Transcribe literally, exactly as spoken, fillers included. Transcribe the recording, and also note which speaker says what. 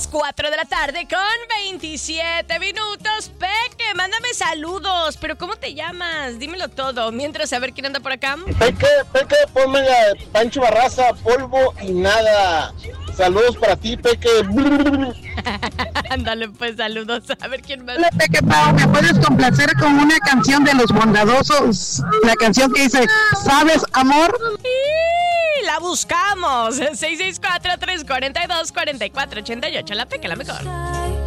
Speaker 1: las cuatro de la tarde con veintisiete minutos. Peque, mándame saludos. Pero ¿cómo te llamas? Dímelo todo. Mientras, a ver quién anda por acá.
Speaker 2: Peque, Peque, ponme la Pancho Barraza, polvo y nada. Saludos para ti, Peque.
Speaker 1: Ándale, pues, saludos. A ver quién más.
Speaker 3: Hola, Peque Pau, ¿me puedes complacer con una canción de Los Bondadosos? La canción que dice, ¿sabes, amor?
Speaker 1: Y la buscamos. seis seis cuatro, tres cuatro dos, cuatro cuatro ocho ocho. La Peque, la mejor.